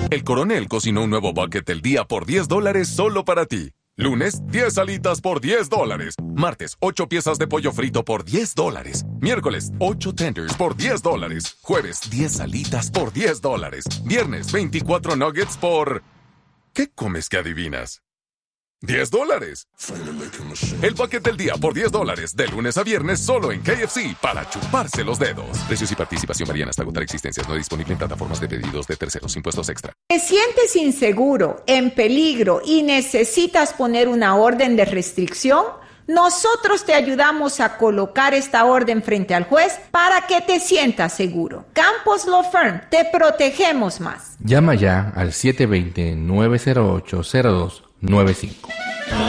El Coronel cocinó un nuevo bucket del día por $10 solo para ti. Lunes, 10 alitas por $10. Martes, 8 piezas de pollo frito por $10. Miércoles, 8 tenders por $10. Jueves, 10 alitas por $10. Viernes, 24 nuggets por... ¿Qué comes que adivinas? $10. El bucket del día por $10, de lunes a viernes solo en KFC, para chuparse los dedos. Precios y participación varían hasta agotar existencias. No disponible en plataformas de pedidos de terceros. Impuestos extra. ¿Te sientes inseguro, en peligro y necesitas poner una orden de restricción? Nosotros te ayudamos a colocar esta orden frente al juez para que te sientas seguro. Campos Law Firm, te protegemos más. Llama ya al 720-908-0295.